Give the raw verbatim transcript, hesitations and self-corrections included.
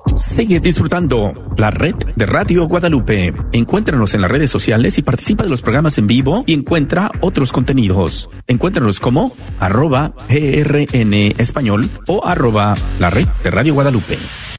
Sigue disfrutando la red de Radio Guadalupe. Encuéntranos en las redes sociales y participa de los programas en vivo y encuentra otros contenidos. Encuéntranos como arroba G R N Español o arroba la red de Radio Guadalupe.